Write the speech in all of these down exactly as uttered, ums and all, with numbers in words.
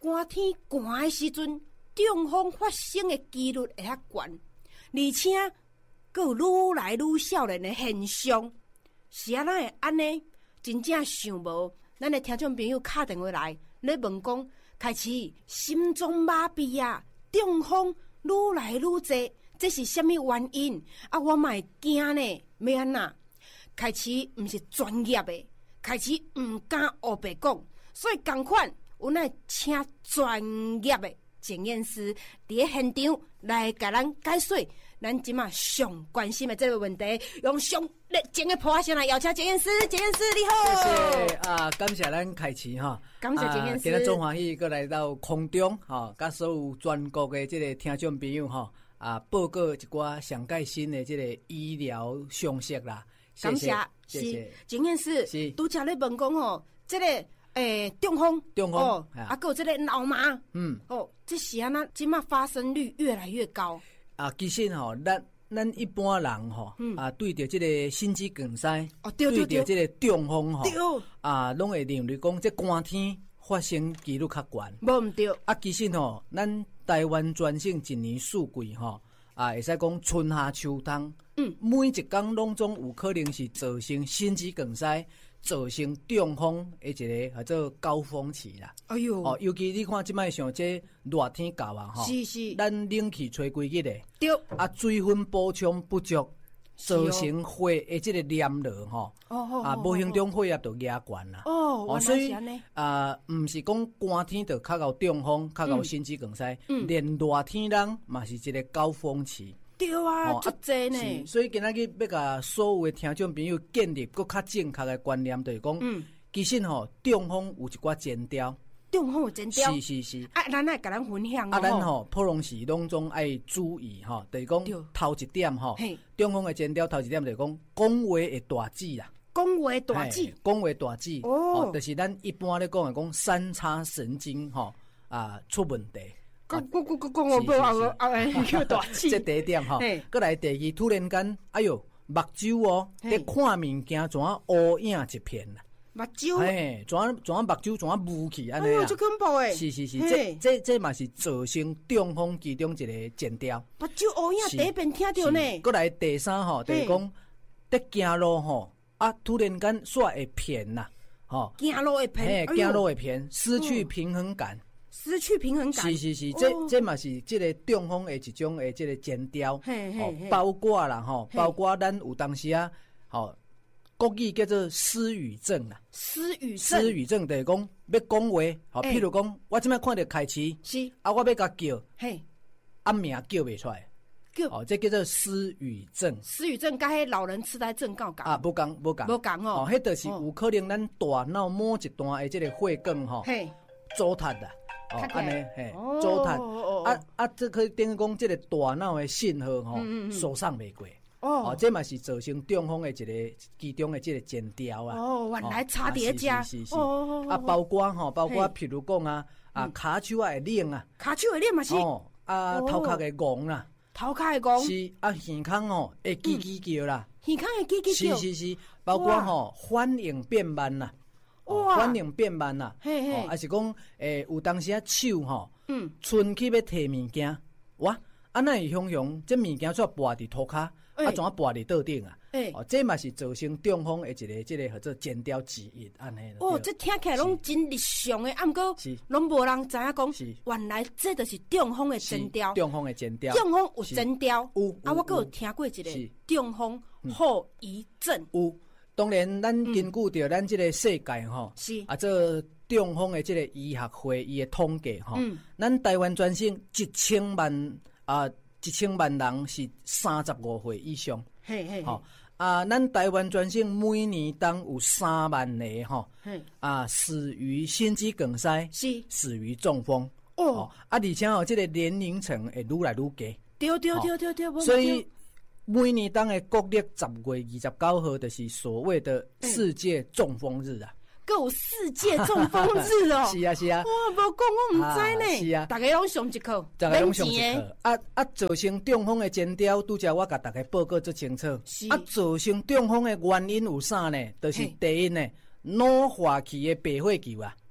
寒天寒的时阵，中风发生的几率会较悬，而且佫有愈来愈少年的现象。是啊，咱会安尼，真正想无，咱的听众朋友打电话来，咧问讲，开始心脏麻痹啊，中风愈来愈多，这是什么原因？啊，我嘛会惊呢，要安那？开始毋是专业的，开始毋敢黑白讲，所以同款有咱请专业的检验师伫咧现场来甲咱解说咱即马上关心的这个问题，用上热情的普话声来邀请检验师。检验师你好， 谢谢啊，感谢咱凯奇哈， 感谢检验师。 今日中欢喜搁来到空中哈，甲所有全国的这个听众朋友哈啊，报告一寡上盖新的这个医疗常识啦。 感谢， 谢谢检验师。 是拄则咧问讲吼，这个诶中风， 中风哦，啊，还有这个脑麻， 嗯， 哦，这是啊，那今嘛发生率越来越高。 啊，其实吼，咱咱一般人吼，嗯、啊，对着这个心肌梗塞， 哦，对对对， 对着这个中风吼， 对， 啊，拢会认为讲这寒天发生几率较悬。 无毋对， 啊，其实吼，咱台湾全省一年数据吼，啊，会使讲春夏秋冬，嗯，每一工拢总有可能是造成心肌梗塞、造成中风的一个叫做高峰期啦。 哎呦， 哦，尤其你看即摆像这热天到啊，吼， 是是， 咱冷气吹几日的， 对， 啊，水分补充不足，造成血的这个黏膜吼， 哦啊，无形中血压就压悬啦。 哦， 哦，所以啊，毋是讲寒天就较有中风，较有心肌梗塞，嗯，连热天人嘛是一个高峰期。 对啊，足济呢。 所以今仔日要甲所有的听众朋友建立佫较正确的观念，就是讲，嗯，其实吼中风有一寡前兆。 中风有前兆， 是是是。 啊，咱来甲咱分享啊，咱吼普通时拢总爱注意吼，就是讲头一点吼，中风的前兆头一点就是讲讲话会大字啦， 讲话大字， 讲话大字哦，就是咱一般咧讲的讲三叉神经吼啊出问题。 讲讲讲讲讲我无啊啊，叫大字。 这第一点吼，过来第二，突然间，哎哟，目睭哦，咧看物件怎啊乌影一片啦。 目睭， 哎，怎啊怎啊目睭怎啊雾气安尼啦。 哎呦，足恐怖诶！ 是是是，这这这嘛是造成中风其中一个前兆。 目睭乌影第一遍听到呢。 过来第三吼，就是讲在行路吼，啊，突然间煞会偏啦，吼， 行路会偏， 嘿，行路会偏，失去平衡感。 失去平衡感， 是是是，这这嘛是这个中风的一种的这个前兆，哦，包括啦吼，包括咱有当时啊，吼，国语叫做失语症啦， 失语症， 失语症就是讲要讲话，吼，譬如讲，我即摆看到开市， 是啊，我要甲叫， 嘿， 啊名叫袂出来， 叫， 哦，这叫做失语症， 失语症甲迄老人痴呆症够共啊，无共无共， 无共哦， 哦，迄就是有可能咱大脑某一段的这个血管吼， 嘿， 阻塌啦。哦，安尼嘿，阻塌啊啊！这可以等于讲，这个大脑的信号吼，输送袂过。哦，这嘛是造成中风的一个其中的这个前兆啊。 哦，原来差叠加。 是是是。啊，包括吼，包括譬如讲啊，啊，骹手啊会冷啊， 骹手会冷嘛是。 哦，啊，头壳会戆啦， 头壳会戆。 是啊，耳孔哦会叽叽叫啦， 耳孔会叽叽叫。 是是是，包括吼反应变慢啦。哇，反应变慢啦，嘿嘿，还是讲诶，有当时啊手吼，嗯，伸去要摕物件，哇，啊那会雄雄，这物件煞跋伫涂骹，啊怎啊跋伫桌顶啊？诶，哦，这嘛是造成中风的一个这个叫做前兆之一，安尼。 哦，这听起来拢真日常的，啊毋过拢无人知影讲，原来这就是中风的前兆。 中风的前兆， 中风有前兆， 有啊，我阁有听过一个中风后遗症。 有。当然，咱根据着咱这个世界吼，是啊，这中风的这个医学会伊的统计吼，嗯，咱台湾全省一千万啊，一千万人是三十五岁以上，嘿嘿，吼啊，咱台湾全省每年当有三万个吼，啊，死于心肌梗塞，是死于中风，哦，啊，而且哦，这个年龄层会愈来愈低， 对对对对对， 所以。每年当的国历十月二十九号，就是所谓的世界中风日啊！ 够世界中风日哦！ 是啊是啊！ 哇，无讲我唔知呢。 是啊， 大家拢上一课， 大家拢上一课。啊啊，造成中风的前兆，拄则我甲大家报告最清楚。啊，造成中风的原因有啥呢？就是第一呢，脑化期的白血球啊。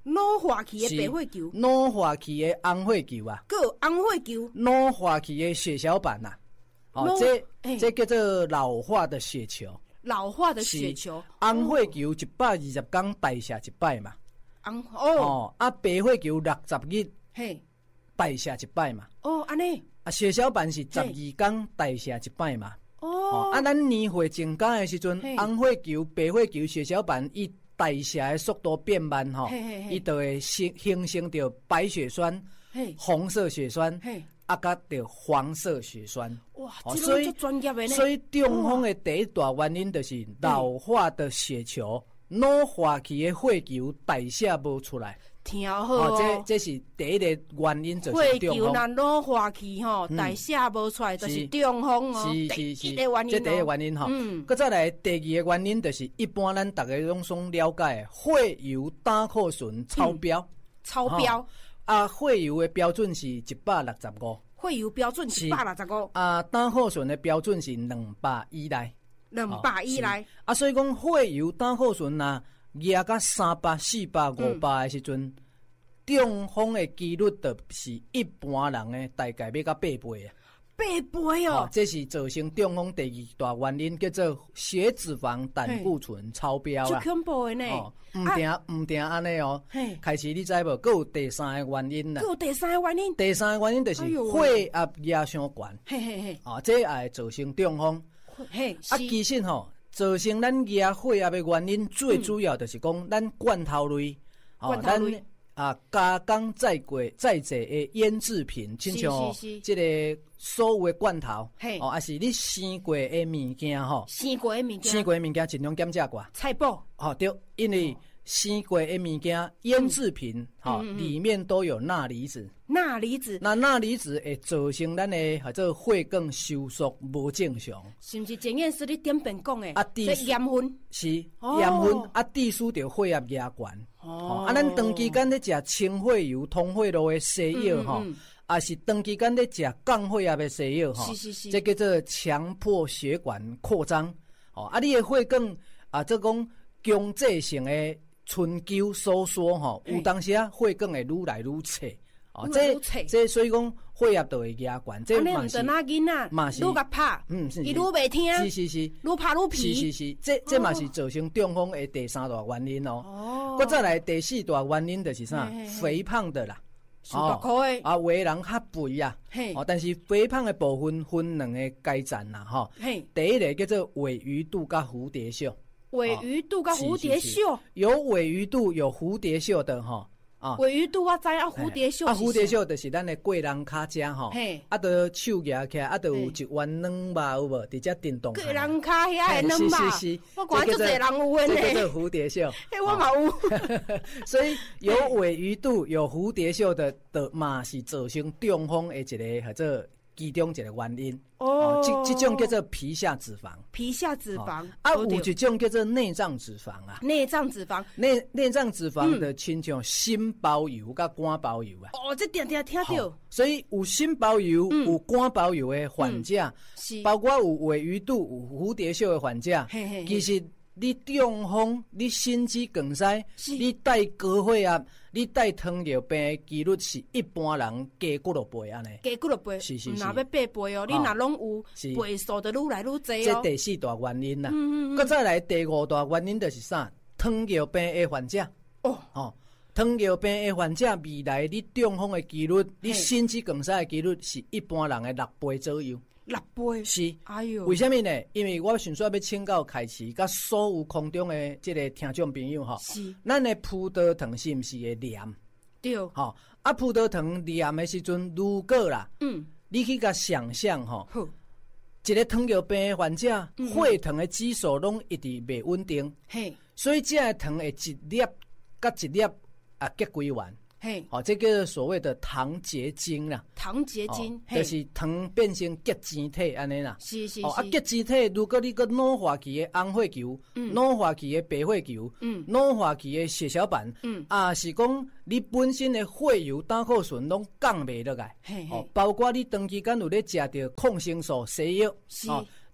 脑化期的白血球， 脑化期的红血球啊， 还有红血球， 脑化期的血小板呐、啊，哦，这、欸、这叫做老化的血球。 老化的血球， 红血球一百二十天代谢一摆嘛。 红哦，哦啊，白血球六十日， 嘿， 代谢一摆嘛。 哦，安尼。 啊，血小板是十二天代谢一摆嘛。 哦, 哦，啊，咱年岁增加的时阵，红血球、白血球、血小板伊代谢的速度变慢吼，伊就会形形成着白血栓、红色血栓，啊，甲着黄色血栓。 哇，哦、这种专业的呢。 所以中风的第一大原因就是老化的血球、脑化期的血球代谢无出来。 听好哦， 哦这这是第一个原因，就是中风。 血球若老化期吼，代谢无出来，嗯、就是中风哦。 是是是， 第一个原因、哦、 这第一个原因吼。嗯。搁再来第二个原因，就是一般咱大家拢所了解的血油胆固醇超标。嗯、 超标、 哦。啊，血油的标准是一百六十五。 血油标准一百六十五。 啊，胆固醇的标准是两百以内。 两百以内。 啊，所以讲血油胆固醇啊。压到三百、四百、五百的时阵，嗯、中风的几率就是一般人的大概要到八倍啊。 八倍哦， 哦，这是造成中风第二大原因，叫做血脂肪胆固醇超标啦。 最恐怖的呢， 哦，唔定唔定安尼哦。开始你知无？佮有第三个原因啦。 佮有第三个原因。 第三个原因就是血压压伤悬。嘿嘿嘿。啊，这也会造成中风。嘿，啊，其实吼。造成咱压血压的原因，最主要就是讲、嗯、咱罐头类， 哦，咱啊加工再过再济的腌制品，亲像这个所有的罐头，哦，还是你生过的物件吼， 生过的物件， 生过的物件尽量检查过。 菜脯， 哦对，因为生过的物件腌制品，哈、嗯哦，里面都有钠离子。 钠离子， 那钠离子会造成咱的或者血管收缩无正常， 是毋是前验是你点变讲的？ 啊， 这盐分是盐分，啊，致使着血压压悬。哦，啊，咱长期间咧食清血油、通血路的西药吼，啊是长期间咧食降血压的西药吼， 是是是， 这叫做强迫血管扩张。哦，啊，你的血管啊，即讲强制性的春秋收缩吼，有当时啊血管会愈来愈切。哦，这这所以讲血压就会压悬，这嘛是嘛是愈甲拍，嗯，伊愈袂听， 是是是， 愈拍愈皮， 是是是，这这嘛是造成中风的第三大原因哦。哦，搁再来第四大原因就是啥？肥胖的啦， 哦， 啊，有的人较肥啊，哦，但是肥胖的部分分两个阶层啦，吼，第一个叫做尾鱼肚甲蝴蝶袖， 尾鱼肚甲蝴蝶袖， 有尾鱼肚有蝴蝶袖的哈。 啊，尾鱼肚我知啊，蝴蝶袖啊，蝴蝶袖就是咱的贵人卡遮吼，啊，都手举起来，啊，都有一碗软肉有无？伫遮震动。 贵人卡遐的软肉， 是是是， 我看足侪人有诶。 这叫做蝴蝶袖。 嘿，我嘛有。 所以有尾鱼肚、有蝴蝶袖的，的嘛是造成中风的一个或者其中一个原因。哦，这这种叫做皮下脂肪。 皮下脂肪。 啊，有一种叫做内脏脂肪啊。 内脏脂肪。 内内脏脂肪的亲像心包油甲肝包油啊。 哦，这定定听到。 所以有心包油、有肝包油的患者，包括有尾鱼肚、有蝴蝶袖的患者，其实你中风、你心肌梗塞、你带高血压、你带糖尿病的几率是一般人加几落倍安尼。 加几落倍， 是是是。 若要八倍哦，你若拢有倍数，就愈来愈多哦。 这第四大原因啦。嗯嗯。搁再来第五大原因就是啥？糖尿病的患者。哦哦，糖尿病的患者未来你中风的几率，你心肌梗塞的几率是一般人的六倍左右。 六倍是， 哎呦， 为什么呢？因为我想说要请教开始，甲所有空中的这个听众朋友吼，是，咱的葡萄糖是毋是会黏？ 对， 吼，啊，葡萄糖黏的时阵，如果啦，嗯，你去甲想象吼，一个糖尿病的患者，嗯、血糖的指数拢一直袂稳定，嘿，所以这个糖会一粒甲一粒啊结几丸。嘿，哦，这个所谓的糖结晶啦， 糖结晶， 哦、就是糖变成结晶体安尼啦。 是是是。 哦，啊，结晶体如果你个脑化期的红血球，嗯，脑化期的白血球，嗯，脑化期的血小板，嗯，啊，是讲你本身的血油胆固醇拢降袂落来，嘿，哦，包括你长期间有咧食着抗生素西药，是。哦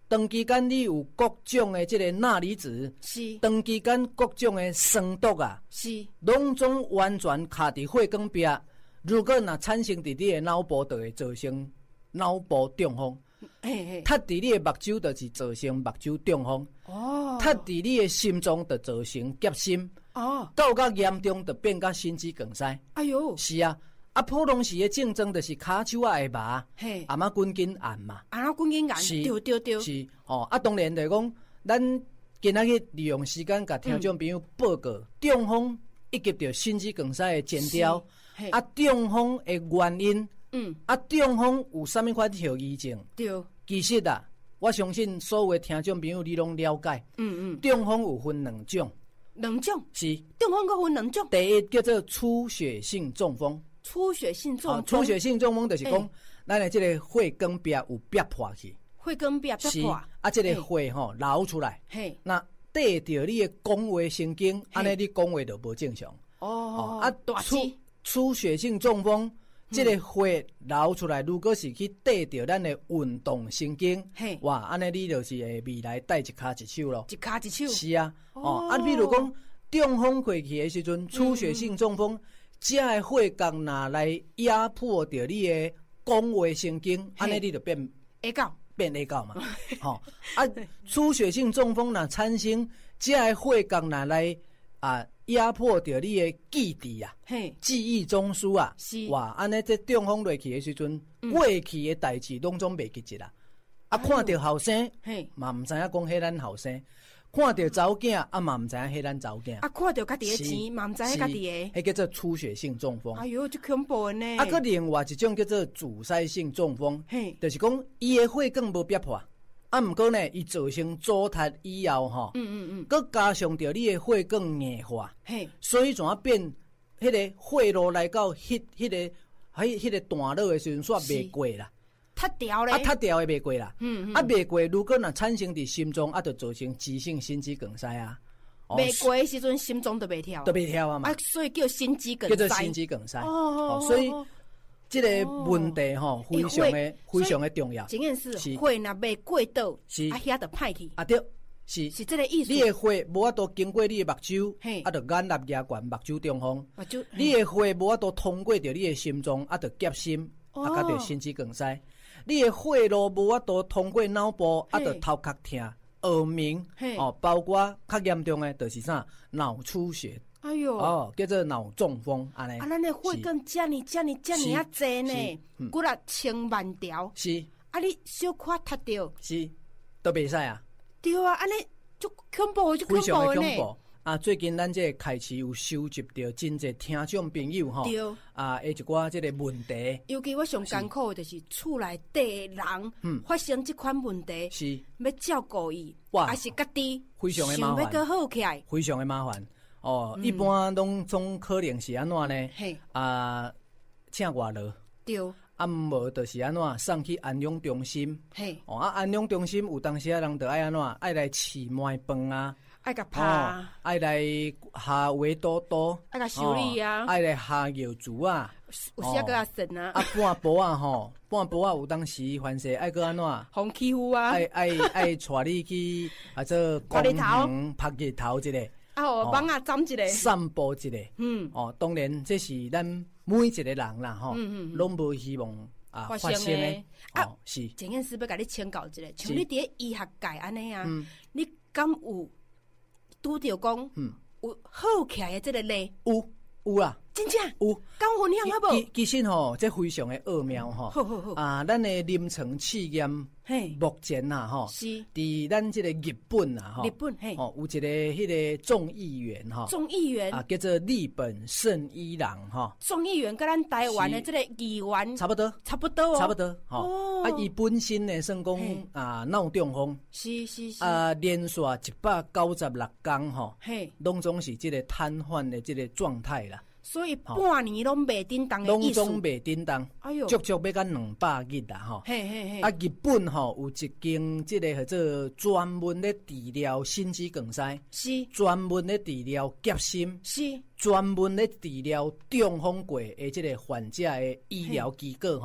长期间你有各种的这个钠离子， 是长期间各种的酸毒啊， 是， 拢总完全卡伫血管壁。如果若产生伫你的脑部，就会造成脑部中风。 嘿嘿， 踢伫你的目睭，就是造成目睭中风。 哦， 踢伫你的心脏，就造成夹心。 哦， 到较严重，就变甲心肌梗塞。 哎呦， 是啊。啊，普通时的症状就是骹手啊会麻， 嘿， 啊嘛筋筋硬嘛， 啊嘛筋筋硬，对对对， 是哦。啊，当然就讲，咱今仔日利用时间，甲听众朋友报告、嗯、中风以及着心肌梗塞的前兆，啊，中风的原因，嗯，啊，中风有啥物款后遗症？对，其实啊，我相信所有的听众朋友你拢了解，嗯嗯，中风有分两种， 两种是中风佫分两种， 第一叫做出血性中风。 出血性中风， 啊、出血性中风就是讲，欸、咱的这个血管壁有逼破去， 血管壁逼破， 啊，这个血吼流出来，嘿，那对着你的讲话神经，安尼你讲话就无正常。 哦， 啊，出出血性中风，这个血流出来，如果是去对着咱的运动神经，嘿，哇，安尼你就是会未来带一骹一手咯， 一骹一手。 是啊，哦，啊，比如讲中风过去的时阵，出血性中风。嗯这个血管拿来压迫着你的讲话神经，安尼你就变会教， 变会教嘛。吼、哦、啊，出血性中风若产生，这个血管拿来啊压迫着你的记忆啊，记忆中枢啊，哇，安尼这中风落去的时阵，嗯、过去的代志拢总袂记起啦。啊，看到后生，嘛唔知影讲迄咱后生。看到查某囝啊嘛唔知影迄咱查某囝， 啊看到家己的钱嘛唔知影家己的， 迄叫做出血性中风。 哎呦，这恐怖呢！ 啊，佮另外一种叫做阻塞性中风，嘿，就是讲伊的血管无逼破，啊，毋过呢，伊造成阻塞以后吼，嗯嗯嗯，佮加上着你的血管硬化，嘿，所以怎啊变迄个血路来到迄迄个喺迄个段落的时阵煞袂过啦。 塌掉咧， 啊，塌掉的袂过啦，嗯嗯，啊，袂过，如果若产生伫心脏，啊，就造成急性心肌梗塞啊。 袂、哦、过的时阵，心脏就袂跳， 就袂跳啊嘛， 啊，所以叫心肌梗塞， 叫做心肌梗塞。哦，哦所以这个问题吼、哦，非常的非常的重要。 真件事，血若袂过倒，是啊，遐就歹去。 啊对，是是这个意思。 你的血无法度经过你的目睭，啊，就眼泪牙管目睭中风。你的血无法度通過着你的心臟，啊，就夾心，哦、啊，甲着心肌梗塞。你的血路無法度通過腦部，啊，就頭殼痛、耳鳴，哦，包括較嚴重的，就是啥腦出血。哎呦，哦，叫做腦中風，安尼。 啊，咱的血管遮爾、遮爾、遮爾啊濟呢，幾若千萬條。是。啊，你小可塌掉。 是，都袂使啊。 對啊，安尼足恐怖，足恐怖呢。非常的恐怖。 啊，最近咱这个开始有收集到真侪听众朋友吼，啊，下一寡这个问题， 尤其我上艰苦的就是厝内底人，嗯，发生这款问题，是要照顾伊，还是家己非常的麻烦， 想要好起来， 非常的麻烦。哦，嗯、一般拢总可能是安怎呢？嘿，啊，请外劳，对，啊，无就是安怎送去安养中心，嘿，哦，啊，安养中心有当时啊，人就爱安怎，爱来饲糜饭啊。 爱甲拍， 爱来下围多多， 爱甲修理啊， 爱来下药珠啊， 有时个啊神啊， 啊半波啊吼，半波啊有当时凡是爱个安怎， 互欺负啊， 爱爱爱带你去啊这公园拍日头一个， 啊哦帮啊站一个， 散步一个，嗯，哦当然这是咱每一个人啦吼，拢无希望啊发生的， 啊是，前件事要甲你请教一下，像你伫医学界安尼啊，你敢有？拄着讲，嗯，有好起来的这个例， 有有啦， 真正有， 敢分享好无？ 其其实吼，这非常的奥妙吼，好好好啊，咱的临床试验，嘿，目前呐吼，是，伫咱这个日本呐吼， 日本嘿， 哦，有一个迄个众议员哈， 众议员啊，叫做立本胜一郎哈， 众议员跟咱台湾的这个议员差不多， 差不多， 差不多，哦，啊，伊本身呢算讲啊脑中风， 是是是， 啊，连续一百九十六天吼，嘿，拢总是这个瘫痪的这个状态啦。 所以半年拢袂叮当的意思， 拢总袂叮当，哎呦，足足要到两百日啦吼。嘿嘿嘿。啊，日本吼有一间即个叫做专门咧治疗心肌梗塞，是专门咧治疗夹心，是专门咧治疗中风过的即个患者的医疗机构吼。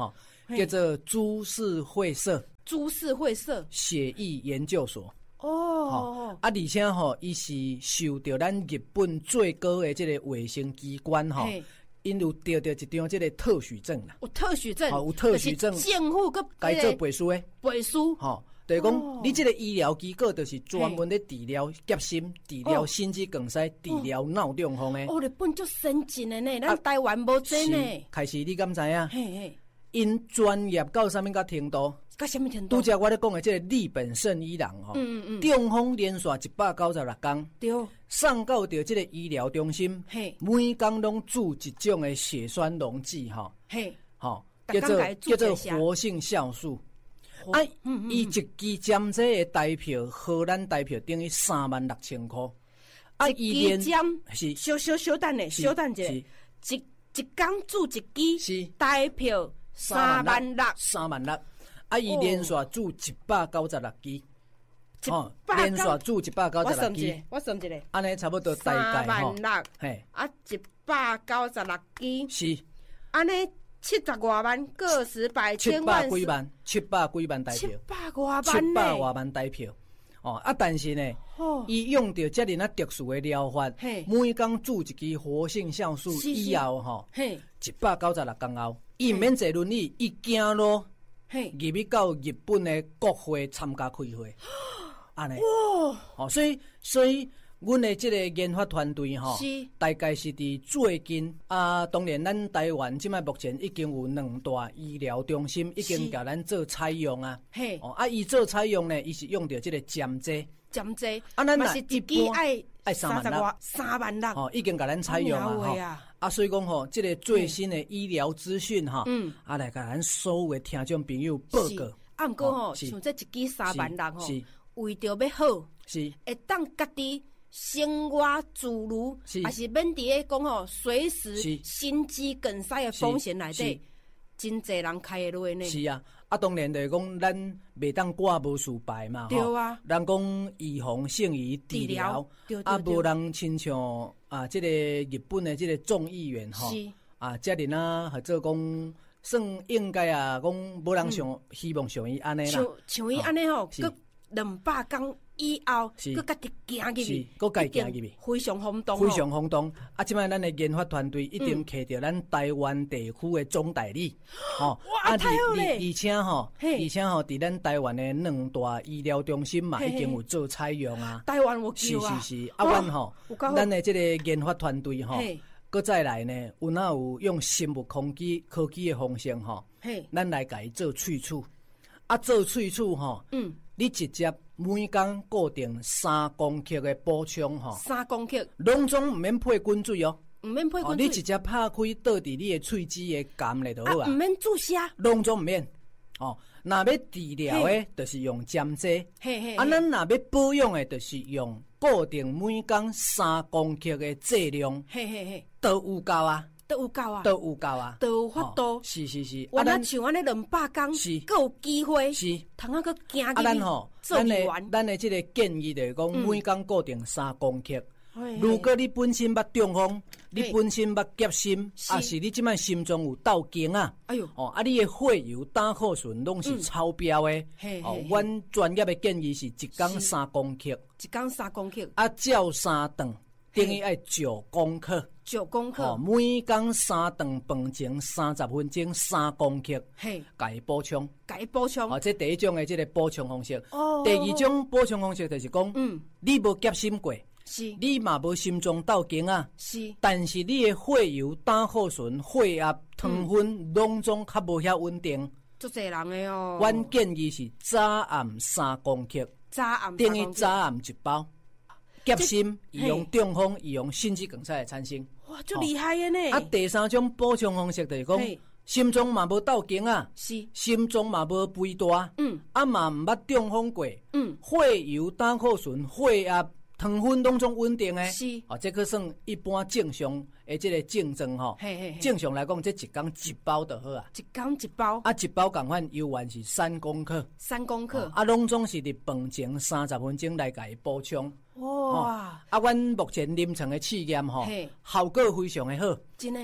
叫做株式会社。 株式会社血液研究所。 哦， 哦啊，而且吼，伊是受到咱日本最高的这个卫生机关吼，因有得到一张这个特许证啦。 有特许证， 哦，有特许证， 就是政府个该做背书的背书。 吼，就是讲、哦、你这个医疗机构就是专门咧治疗结心、治疗心肌梗塞、治疗脑中风的。 哦，日本足先进的呢，咱台湾无这呢。 开始你敢知影？ 嘿嘿， 因专业到啥物个程度？ 到什么程度？ 拄则我咧讲的这个日本圣医人吼，嗯嗯嗯，中风连续一百九十六天， 对， 送到着这个医疗中心，嘿，每工拢注一种的血栓溶剂，吼，嘿，吼，叫做叫做活性酵素。啊，伊、嗯嗯、一支针剂的台票，荷兰台票等于三万六千块。 啊，一支针是小小小等的，小等者，一一工注一支，是台票三万六， 三万六。啊，伊连续注一百九十六支，哦，连续注一百九十六支， 我算一个， 安尼差不多大概三万六，嘿，啊，一百九十六支，是，安尼七十外万，个十百千万， 七百几万，七百几万台票， 七百外万， 七百外万台票，哦，啊，但是呢，伊、哦、用着遮尔啊特殊的疗法，每工注一支活性酵素以后，吼，一百九十六天后，伊毋免坐轮椅，伊行路。嘿，入去到日本的国会参加开会，安尼哇！哦，所以所以，阮的这个研发团队吼，大概是伫最近啊。当然，咱台湾即摆目前已经有两大医疗中心已经甲咱做采用啊。嘿，哦啊，伊做采用呢，伊是用着这个针剂， 针剂啊，咱若一支爱爱三万六， 三万六， 哦，已经甲咱采用啊，吼。啊，所以讲吼，这个最新的医疗资讯哈，嗯，啊来甲咱所有的听众朋友报告。 啊，毋过吼，像这一支三万六吼，为着要好，是会当家己生活自如，还是免伫咧讲吼，随时心肌梗塞的风险内底，真侪人开的落呢。 是啊，啊当然就是讲咱袂当挂无事败嘛， 对啊， 人讲预防胜于治疗，啊无人亲像。啊，这个日本的这个众议员吼，啊，遮尔啊，或者讲算应该啊，讲无人想、嗯、希望像伊安尼啦， 像像伊安尼吼，佮两百天以后，佮家己行入去， 佮家己行入去， 非常轰动， 非常轰动。啊，即摆咱的研发团队一定摕着咱台湾地区的总代理，吼、 嗯，哇，太好咧！ 而且吼，而且吼，伫咱台湾的两大医疗中心嘛，已经有做采用啊。 台湾有救啊！ 是是是，啊，阮吼，咱的这个研发团队吼，佮再来呢，有哪有用生物科技科技的方式吼，咱来甲伊做萃取，啊，做萃取吼，嗯，你直接。每工固定三公克的补充吼， 三公克， 拢总毋免配滚水哦， 毋免配滚水、哦， 你直接拍开倒伫你的喙齿的感咧就好啊， 毋免注射， 拢总毋免哦。若要治疗的，就是用针剂，嘿嘿，啊，咱若要保养的，就是用固定每工三公克的剂量，嘿嘿嘿，都有够啊。 都有够啊， 都有够啊， 都有法度、哦。 是是是， 我那像安尼两百工，是，佫有机会，是，通啊，佫行入去。啊，咱吼，咱的咱的这个建议就是讲，嗯、每工固定三公克。如果你本身捌中风，你本身捌结心，啊是你即摆心脏有斗经啊，哎呦，哦，啊你的血油、胆固醇拢是超标的，嗯、哦，阮专业的建议是一工三公克， 一工三公克， 啊，照三顿。等于爱九公克， 九公克，哦， 每工三顿饭前三十分钟三公克，嘿，加以补充， 加以补充， 哦，这第一种的这个补充方式。哦，第二种补充方式就是讲，嗯，你无结心过，是，你嘛无心脏斗经啊，是，但是你的血油、胆固醇、血压、糖分拢总较无遐稳定， 足侪人的哦。 阮建议是早暗三公克， 早暗等于早暗一包。结心易用中风，易用心肌梗塞的产生， 哇，足厉害的呢！ 啊，第三种补充方式就是讲，心脏嘛无斗经啊，是，心脏嘛无肥大，嗯，啊嘛毋捌中风过，嗯，血油、胆固醇、血压、糖分拢总稳定诶，是，啊，这个算一般正常诶，这个症状吼，正常来讲，这一工一包就好啊， 一工一包， 啊，一包共款油原是三公克， 三公克， 啊，拢总是伫饭前三十分钟来甲伊补充。哇！啊，阮目前临床的试验吼，效果非常的好， 真的，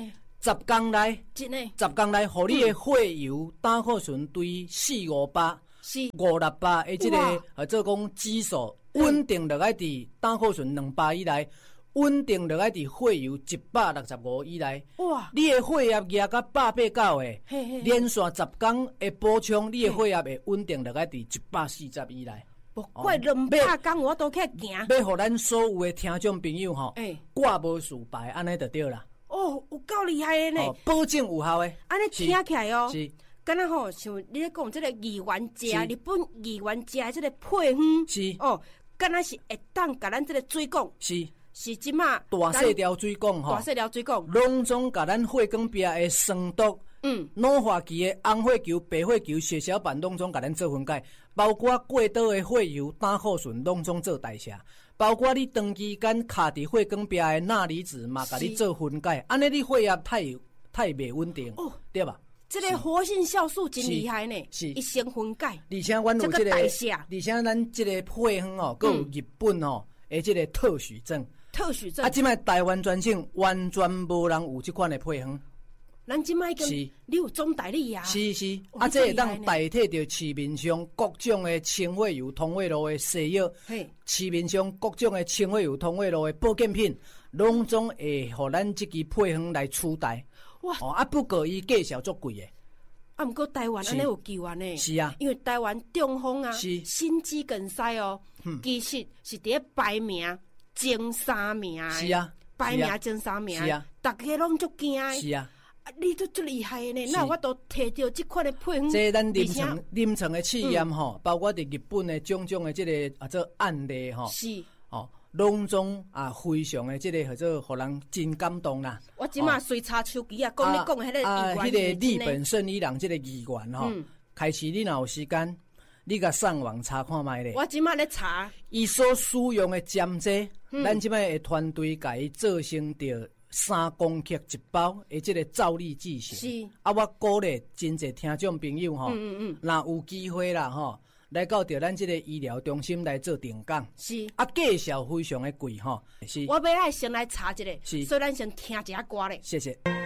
十天内， 真诶， 十天内，互你的血油胆固醇对四五八、 是五六八的这个呃，做讲指数稳定落来伫胆固醇两百以内，稳定落来伫血油一百六十五以内。哇！你的血压压到百八九的，连续十天的补充，你的血压会稳定落来伫一百四十以内。 不过两百天我都去行。 要互咱所有的听众朋友吼，挂无事败，安尼就对啦。 哦，有够厉害的呢！ 哦，保证有效的。 安尼听起来哦， 是。 敢若吼，像你咧讲这个鱼丸食，日本鱼丸食的这个配方， 是哦，敢若是会当甲咱这个水管， 是是即马大细条水管吼， 大细条水管， 拢总甲咱血管壁的酸毒，嗯，脑化期的红血球、白血球、血小板拢总甲咱做分解，包括过多的血油、胆固醇拢总做代谢。包括你长期间卡伫血管壁的钠离子嘛，甲你做分解，安尼你血压太太袂稳定，哦，对吧？ 这个活性酵素真厉害呢， 是一先分解， 而且阮有这个，而且咱这个配方哦，佮有日本哦，诶，这个特许证， 特许证， 啊，即摆台湾专省完全无人有这款的配方。 咱即摆跟你有总代理啊， 是是，啊，这会当代替着市面上各种的清血油、通血路的西药，市面上各种的清血油、通血路的保健品，拢总会互咱这支配方来取代。哇！哦，啊，不过伊价小足贵的。 啊，毋过台湾安尼有救援呢。 是啊， 因为台湾中风啊，心肌梗塞哦，嗯、其实是伫咧排名前三名。 是啊， 排名前三名。 是啊， 大家拢足惊。 是啊。 啊，你都足厉害呢！那我都摕到这款的配方。 这咱临床临床的试验吼，嗯、包括伫日本的种种的这个啊做案例吼， 是哦，拢总啊非常的这个叫做互人真感动啦。 我即马随查手机啊，讲你讲的迄个啊，迄个日本胜利人这个议员吼，嗯、开始你若有时间，你甲上网查看卖咧。 我即马咧查， 伊所使用的针剂，嗯、咱即摆的团队甲伊做成着。三公克一包的这个照例剂型，是啊，我鼓励真侪听众朋友吼，嗯嗯，若有机会啦吼，来到着咱这个医疗中心来做定岗，是啊，价小非常的贵吼，是。 我要来先来查一个，是，所以咱先听一下歌咧， 谢谢。